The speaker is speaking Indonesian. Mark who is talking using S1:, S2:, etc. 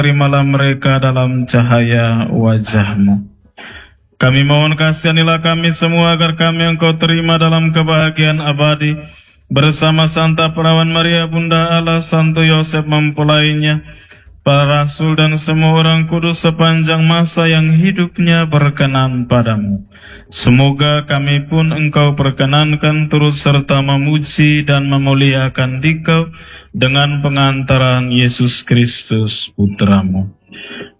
S1: terimalah mereka dalam cahaya wajah-Mu. Kami mohon kasihanilah kami semua agar kami Engkau terima dalam kebahagiaan abadi bersama Santa Perawan Maria Bunda Allah, Santo Yosef mempelainya, para rasul dan semua orang kudus sepanjang masa yang hidupnya berkenan padamu. Semoga kami pun Engkau perkenankan terus serta memuji dan memuliakan Dikau dengan pengantaran Yesus Kristus Putramu.